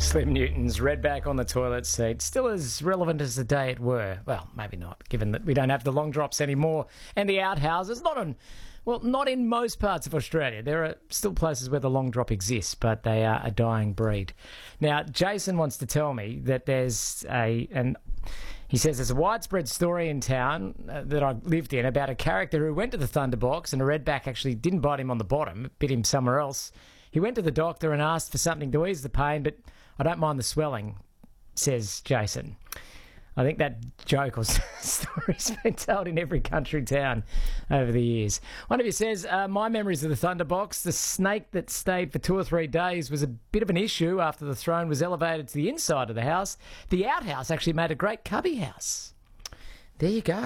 Slim Newton's Redback on the toilet seat, still as relevant as the day it were. Well, maybe not, given that we don't have the long drops anymore and the outhouses. Not in most parts of Australia. There are still places where the long drop exists, but they are a dying breed. Now, Jason wants to tell me that he says there's a widespread story in town that I lived in about a character who went to the Thunderbox and a redback actually didn't bite him on the bottom, it bit him somewhere else. He went to the doctor and asked for something to ease the pain, but I don't mind the swelling, says Jason. I think that joke or story's been told in every country town over the years. One of you says, my memories of the Thunderbox, the snake that stayed for 2 or 3 days was a bit of an issue after the throne was elevated to the inside of the house. The outhouse actually made a great cubby house. There you go.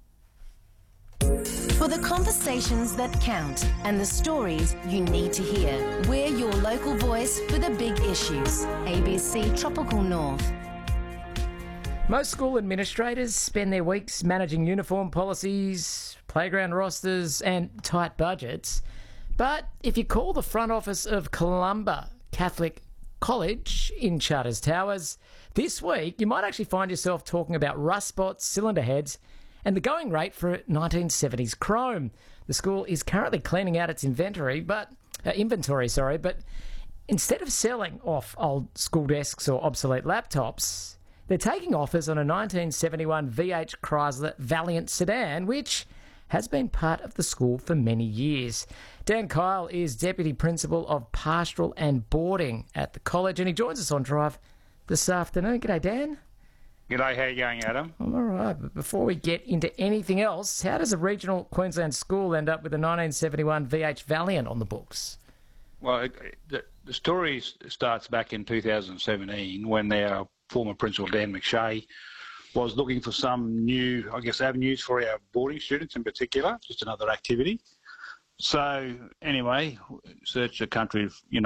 For the conversations that count and the stories you need to hear, we're your local voice for the big issues. ABC Tropical North. Most school administrators spend their weeks managing uniform policies, playground rosters and tight budgets. But if you call the front office of Columba Catholic College in Charters Towers this week, you might actually find yourself talking about rust spots, cylinder heads and the going rate for 1970s chrome. The school is currently cleaning out its inventory, but instead of selling off old school desks or obsolete laptops, they're taking offers on a 1971 VH Chrysler Valiant sedan, which has been part of the school for many years. Dan Kyle is Deputy Principal of Pastoral and Boarding at the college, and he joins us on Drive this afternoon. G'day, Dan. G'day, how you going, Adam? I'm all right, but before we get into anything else, how does a regional Queensland school end up with a 1971 VH Valiant on the books? Well, the story starts back in 2017 when our former principal, Dan McShay, was looking for some new, avenues for our boarding students in particular, just another activity. So, anyway, searched the country,